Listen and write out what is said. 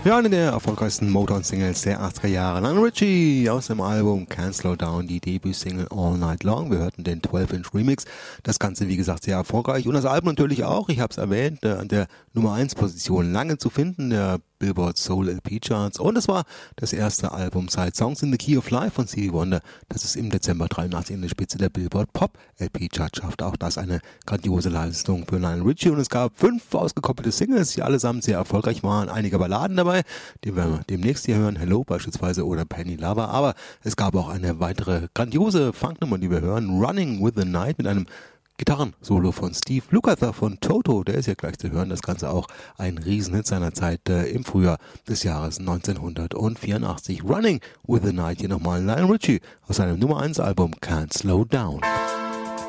Ja, eine der erfolgreichsten Motown-Singles der 80er Jahre. Lionel Richie aus dem Album Can't Slow Down, die Debüt-Single All Night Long. Wir hörten den 12-Inch Remix. Das Ganze, wie gesagt, sehr erfolgreich. Und das Album natürlich auch, ich habe es erwähnt, an der Nummer 1 Position lange zu finden, der Billboard Soul LP Charts. Und es war das erste Album seit Songs in the Key of Life von Stevie Wonder, das es im Dezember 83 in der Spitze der Billboard Pop LP Chart schafft. Auch das eine grandiose Leistung für Lionel Richie. Und es gab 5 ausgekoppelte Singles, die allesamt sehr erfolgreich waren. Einige Balladen dabei, die wir demnächst hier hören, Hello beispielsweise oder Penny Lover. Aber es gab auch eine weitere grandiose Funknummer, die wir hören, Running with the Night, mit einem Gitarrensolo von Steve Lukather von Toto, der ist ja gleich zu hören. Das Ganze auch ein Riesenhit seiner Zeit im Frühjahr des Jahres 1984. Running with the Night, hier nochmal Lionel Richie aus seinem Nummer 1 Album Can't Slow Down.